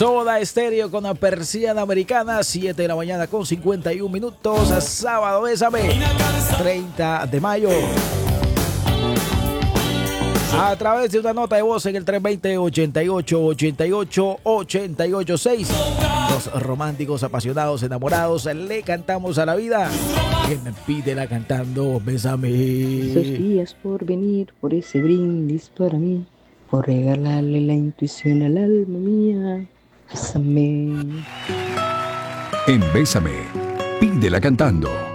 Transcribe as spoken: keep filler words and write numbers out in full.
Soda Estéreo con la persiana americana, siete de la mañana con cincuenta y un minutos, sábado, bésame, treinta de mayo. A través de una nota de voz en el tres dos cero, ochenta y ocho, ochenta y ocho, ochenta y ocho seis. Los románticos, apasionados, enamorados, le cantamos a la vida. Que me pídela cantando, bésame. Esos días por venir, por ese brindis para mí, por regalarle la intuición al alma mía. Bésame. En Bésame, pídela cantando.